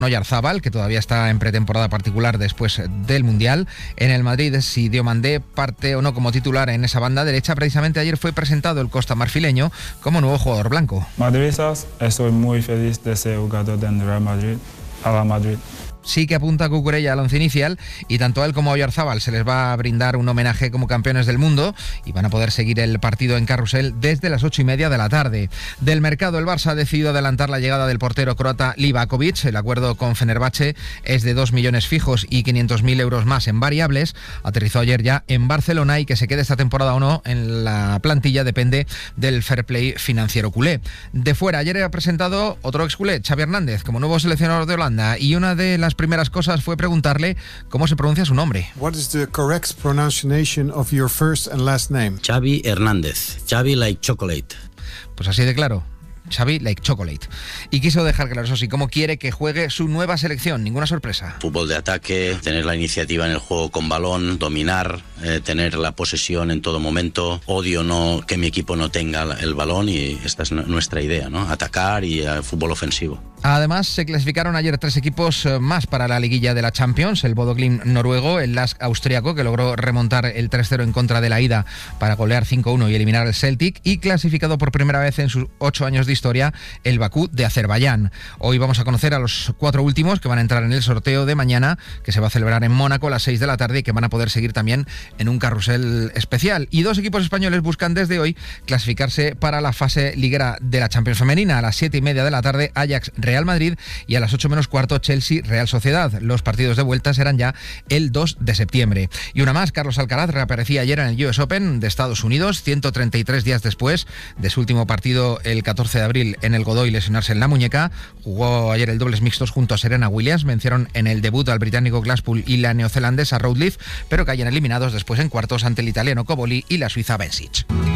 Oyarzábal, que todavía está en pretemporada particular después del Mundial. En el Madrid, si Diomandé parte o no como titular en esa banda derecha, precisamente ayer fue presentado el costa marfileño como nuevo jugador blanco. Madridistas, estoy muy feliz de ser jugador del Real Madrid, a la Madrid. Sí que apunta Cucurella al once inicial y tanto a él como a Oyarzábal se les va a brindar un homenaje como campeones del mundo y van a poder seguir el partido en Carrusel desde las 8:30 de la tarde. Del mercado, el Barça ha decidido adelantar la llegada del portero croata Livakovic. El acuerdo con Fenerbahce es de 2 millones fijos y 500.000 euros más en variables. Aterrizó ayer ya en Barcelona y que se quede esta temporada o no en la plantilla depende del fair play financiero culé. De fuera, ayer ha presentado otro exculé, Xavi Hernández, como nuevo seleccionador de Holanda, y una de las primeras cosas fue preguntarle cómo se pronuncia su nombre. What is the correct pronunciation of your first and last name? Xavi Hernández. Xavi like chocolate. Pues así de claro. Xavi like chocolate. Y quiso dejar claro, eso sí, cómo quiere que juegue su nueva selección. Ninguna sorpresa. Fútbol de ataque, tener la iniciativa en el juego con balón, dominar, tener la posesión en todo momento. Odio no que mi equipo no tenga el balón y esta es nuestra idea, ¿no? Atacar y fútbol ofensivo. Además, se clasificaron ayer 3 equipos más para la liguilla de la Champions. El Bodo Glimt noruego, el Lask austriaco, que logró remontar el 3-0 en contra de la ida para golear 5-1 y eliminar al Celtic, y clasificado por primera vez en sus 8 años de historia, el Bakú de Azerbaiyán. Hoy vamos a conocer a los 4 últimos que van a entrar en el sorteo de mañana, que se va a celebrar en Mónaco a las 6 de la tarde y que van a poder seguir también en un carrusel especial. Y 2 equipos españoles buscan desde hoy clasificarse para la fase liguera de la Champions femenina. A las 7:30 de la tarde, Ajax Real Madrid, y a las 8 menos cuarto, Chelsea Real Sociedad. Los partidos de vuelta serán ya el 2 de septiembre. Y una más, Carlos Alcaraz reaparecía ayer en el US Open de Estados Unidos, 133 días después de su último partido el 14 de abril en el Godoy lesionarse en la muñeca. Jugó ayer el dobles mixtos junto a Serena Williams, vencieron en el debut al británico Glasspool y la neozelandesa Routledge, pero caían eliminados después en cuartos ante el italiano Cobolli y la suiza Bencic.